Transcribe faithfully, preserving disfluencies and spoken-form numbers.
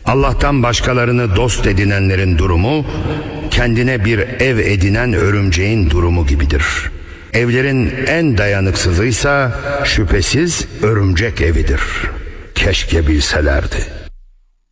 Allah'tan başkalarını dost edinenlerin durumu, kendine bir ev edinen örümceğin durumu gibidir. Evlerin en dayanıksızıysa şüphesiz örümcek evidir. Keşke bilselerdi.